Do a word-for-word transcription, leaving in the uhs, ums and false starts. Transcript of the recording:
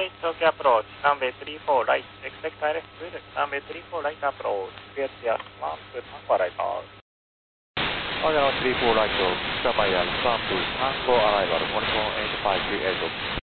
eight, Tokyo approach, runway three four right, expect direct clearance, runway three four right approach, clear T R, one to Tango arrival. Order three four right, standby at one to Tango arrival, one four eight five three eight.